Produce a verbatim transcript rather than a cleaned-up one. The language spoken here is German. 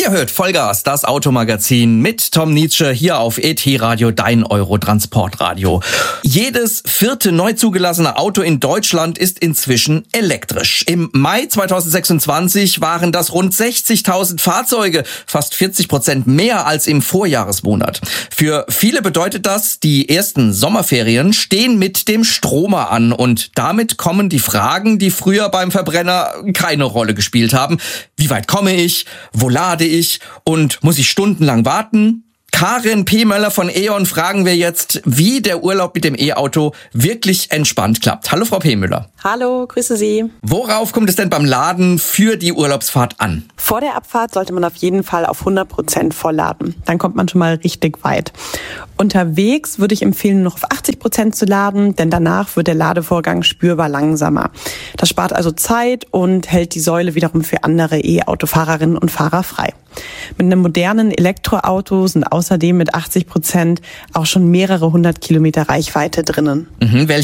Ihr hört Vollgas, das Automagazin mit Tom Nietzsche hier auf E T Radio, dein Eurotransportradio. Jedes vierte neu zugelassene Auto in Deutschland ist inzwischen elektrisch. Im Mai zweitausendsechsundzwanzig waren das rund sechzigtausend Fahrzeuge, fast vierzig Prozent mehr als im Vorjahresmonat. Für viele bedeutet das, die ersten Sommerferien stehen mit dem Stromer an und damit kommen die Fragen, die früher beim Verbrenner keine Rolle gespielt haben. Wie weit komme ich? Wo lade ich? Und muss ich stundenlang warten? Karin P. Möller von E.ON fragen wir jetzt, wie der Urlaub mit dem E-Auto wirklich entspannt klappt. Hallo Frau P. Möller. Hallo, grüße Sie. Worauf kommt es denn beim Laden für die Urlaubsfahrt an? Vor der Abfahrt sollte man auf jeden Fall auf hundert Prozent vollladen. Dann kommt man schon mal richtig weit. Unterwegs würde ich empfehlen, noch auf achtzig Prozent zu laden, denn danach wird der Ladevorgang spürbar langsamer. Das spart also Zeit und hält die Säule wiederum für andere E-Autofahrerinnen und Fahrer frei. Mit einem modernen Elektroauto sind außerdem mit achtzig Prozent auch schon mehrere hundert Kilometer Reichweite drinnen. Mhm,